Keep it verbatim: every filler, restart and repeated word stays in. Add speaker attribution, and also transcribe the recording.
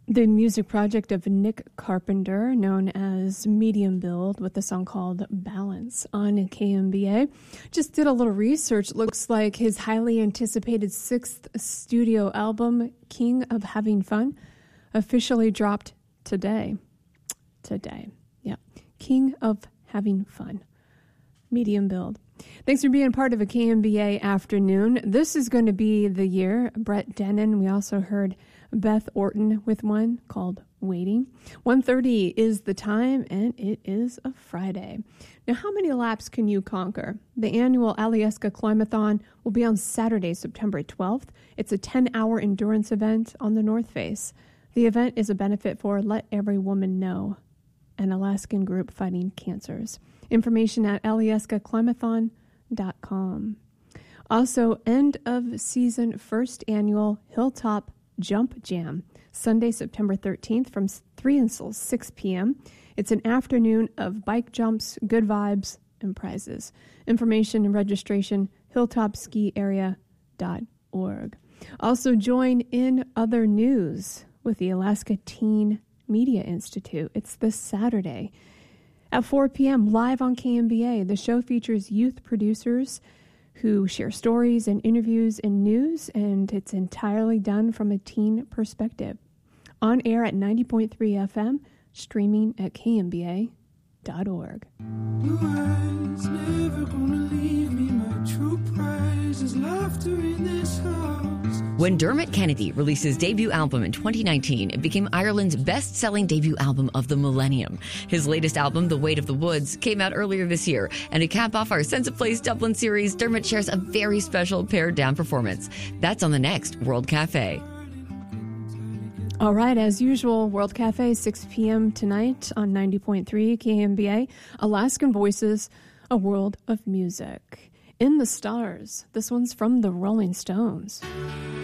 Speaker 1: The music project of Nick Carpenter, known as Medium Build, with a song called Balance on K M B A. Just did a little research. Looks like his highly anticipated sixth studio album, King of Having Fun, officially dropped today. Today. Yeah. King of Having Fun. Medium Build. Thanks for being part of a K M B A afternoon. This is going to be the year. Brett Dennen. We also heard Beth Orton with one called Waiting. one thirty is the time, and it is a Friday. Now, how many laps can you conquer? The annual Alyeska Climathon will be on Saturday, September twelfth. It's a ten-hour endurance event on the North Face. The event is a benefit for Let Every Woman Know, an Alaskan group fighting cancers. Information at alyeska climathon dot com. Also, end of season first annual Hilltop Jump Jam, Sunday, September thirteenth from three until six p.m. It's an afternoon of bike jumps, good vibes, and prizes. Information and registration, hilltop ski area dot org. Also join in other news with the Alaska Teen Media Institute. It's this Saturday at four p.m. live on K M B A. The show features youth producers who share stories and interviews and news, and it's entirely done from a teen perspective. On air at ninety point three F M, streaming at K M B A dot org.
Speaker 2: Blue eyes never gonna leave me. My true prize is laughter in this house.
Speaker 3: When Dermot Kennedy released his debut album in twenty nineteen, it became Ireland's best-selling debut album of the millennium. His latest album, The Weight of the Woods, came out earlier this year, and to cap off our Sense of Place Dublin series, Dermot shares a very special pared-down performance. That's on the next World Cafe.
Speaker 1: All right, as usual, World Cafe, six p.m. tonight on ninety point three K M B A. Alaskan Voices, a world of music. In the Stars. This one's from the Rolling Stones.